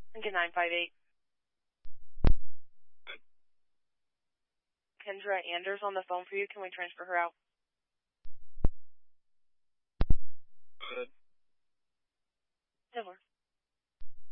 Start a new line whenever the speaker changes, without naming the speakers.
Lincoln 958. Kendra Anders on the phone for you. Can we transfer her out?